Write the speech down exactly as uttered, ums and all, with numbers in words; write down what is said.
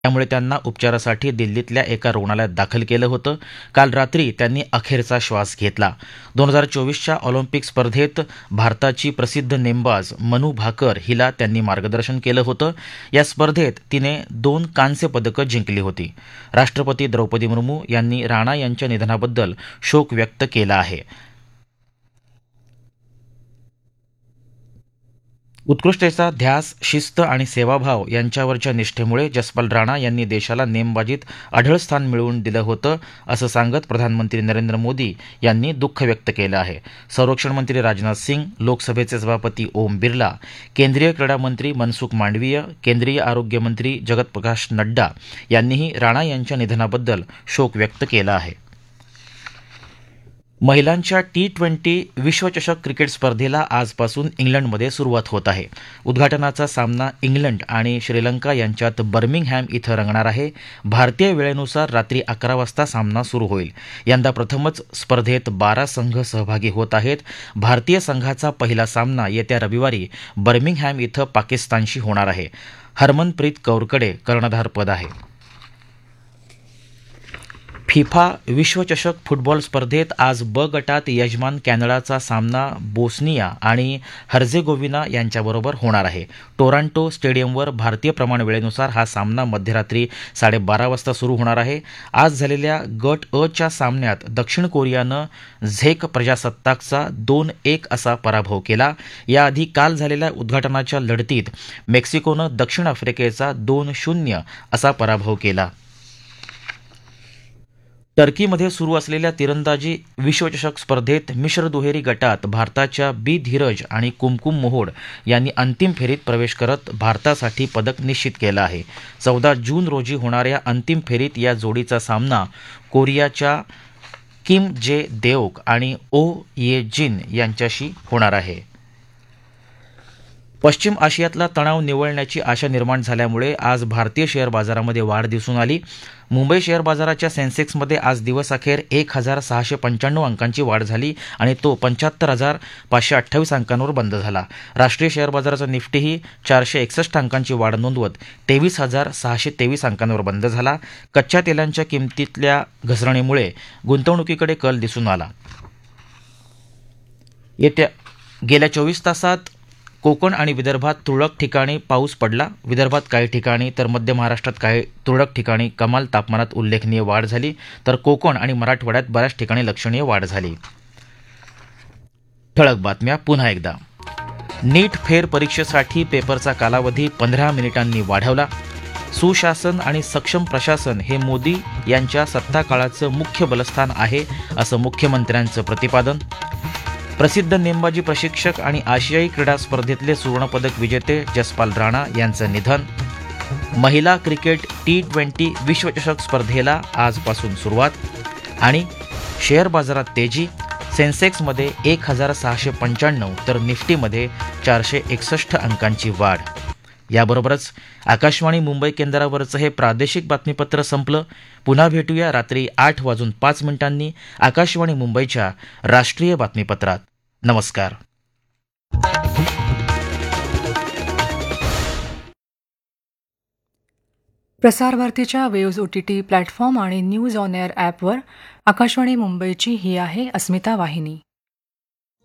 त्यामुळे त्यांना उपचारासाठी दिल्लीतल्या एका रुग्णालयात दाखल केलं होतं. काल रात्री त्यांनी अखेरचा श्वास घेतला. दोन हजार चोवीसच्या ऑलिम्पिक स्पर्धेत भारताची प्रसिद्ध नेमबाज मनू भाकर हिला त्यांनी मार्गदर्शन केलं होतं. या स्पर्धेत तिने दोन कांस्य पदकं जिंकली होती. राष्ट्रपती द्रौपदी मुर्मू यांनी राणा यांच्या निधनाबद्दल शोक व्यक्त केला आहे. उत्कृष्टतेचा ध्यास, शिस्त आणि सेवाभाव यांच्यावरच्या निष्ठेमुळे जसपाल राणा यांनी देशाला नेमबाजीत अढळ स्थान मिळवून दिलं होतं, असं सांगत प्रधानमंत्री नरेंद्र मोदी यांनी दुःख व्यक्त केलं आहे. संरक्षण मंत्री राजनाथ सिंग, लोकसभेचे सभापती ओम बिर्ला, केंद्रीय क्रीडा मंत्री मनसुख मांडवीय, केंद्रीय आरोग्य मंत्री जगत प्रकाश नड्डा यांनीही राणा यांच्या निधनाबद्दल शोक व्यक्त केला आहे. महिलांच्या टी ट्वेंटी विश्वचषक क्रिकेट स्पर्धेला आजपासून इंग्लंडमध्ये सुरुवात होत आहे. उद्घाटनाचा सामना इंग्लंड आणि श्रीलंका यांच्यात बर्मिंगहॅम इथं रंगणार आहे. भारतीय वेळेनुसार रात्री अकरा वाजता सामना सुरू होईल. यंदा प्रथमच स्पर्धेत बारा संघ सहभागी होत आहेत. भारतीय संघाचा पहिला सामना येत्या रविवारी बर्मिंगहॅम इथं पाकिस्तानशी होणार आहे. हरमनप्रीत कौरकडे कर्णधारपद आहे. फिफा विश्वचषक फुटबॉल स्पर्धेत आज ब गटात यजमान कॅनडाचा सामना बोस्निया आणि हर्जेगोविना यांच्याबरोबर होणार आहे. टोरंटो स्टेडियमवर भारतीय प्रमाण वेळेनुसार हा सामना मध्यरात्री साडेबारा वाजता सुरू होणार आहे. आज झालेल्या गट अ च्या सामन्यात दक्षिण कोरियानं झेक प्रजासत्ताकचा दोन एक असा पराभव केला. याआधी काल झालेल्या उद्घाटनाच्या लढतीत मेक्सिकोनं दक्षिण आफ्रिकेचा दोन शून्य असा पराभव केला. टर्कीमध्ये सुरू असलेल्या तिरंदाजी विश्वचषक स्पर्धेत मिश्र दुहेरी गटात भारताच्या बी धीरज आणि कुमकुम मोहोड यांनी अंतिम फेरीत प्रवेश करत भारतासाठी पदक निश्चित केलं आहे. चौदा जून रोजी होणाऱ्या अंतिम फेरीत या जोडीचा सामना कोरियाच्या किम जे देओक आणि ओ ये जिन यांच्याशी होणार आहे. पश्चिम आशियातला तणाव निवळण्याची आशा निर्माण झाल्यामुळे आज भारतीय शेअर बाजारामध्ये वाढ दिसून आली. मुंबई शेअर बाजाराच्या सेन्सेक्समध्ये आज दिवसअखेर एक हजार सहाशे पंच्याण्णव अंकांची वाढ झाली आणि तो पंच्याहत्तर हजार पाचशे अठ्ठावीस अंकांवर बंद झाला. राष्ट्रीय शेअर बाजाराचा निफ्टीही चारशे एकसष्ट अंकांची वाढ नोंदवत तेवीस हजार सहाशे तेवीस अंकांवर बंद झाला. कच्च्या तेलांच्या किमतीतल्या घसरणीमुळे गुंतवणुकीकडे कल दिसून आला. येत्या गेल्या चोवीस तासात कोकण आणि विदर्भात तुरळक ठिकाणी पाऊस पडला. विदर्भात काही ठिकाणी तर मध्य महाराष्ट्रात काही तुरळक ठिकाणी कमाल तापमानात उल्लेखनीय वाढ झाली, तर कोकण आणि मराठवाड्यात बऱ्याच ठिकाणी लक्षणीय वाढ झाली. ठळक बातम्या पुन्हा एकदा. नीट फेर परीक्षेसाठी पेपरचा कालावधी पंधरा मिनिटांनी वाढवला. सुशासन आणि सक्षम प्रशासन हे मोदी यांच्या सत्ताकाळाचं मुख्य बलस्थान आहे, असं मुख्यमंत्र्यांचं प्रतिपादन. प्रसिद्ध नेमबाजी प्रशिक्षक आणि आशियाई क्रीडा स्पर्धेतले सुवर्णपदक विजेते जसपाल राणा यांचं निधन. महिला क्रिकेट टी ट्वेंटी विश्वचषक स्पर्धेला आजपासून सुरुवात. आणि शेअर बाजारात तेजी, सेन्सेक्समध्ये एक हजार सहाशे पंच्याण्णव तर निफ्टीमध्ये चारशे एकसष्ट अंकांची वाढ. याबरोबरच आकाशवाणी मुंबई केंद्रावरचं हे प्रादेशिक बातमीपत्र संपलं. पुन्हा भेटूया रात्री आठ वाजून पाच मिनिटांनी आकाशवाणी मुंबईच्या राष्ट्रीय बातमीपत्रात. नमस्कार. प्रसार भारतीच्या waves O T T platform आणि न्यूज ऑन एअर ॲपवर आकाशवाणी मुंबईची ही आहे अस्मिता वाहिनी.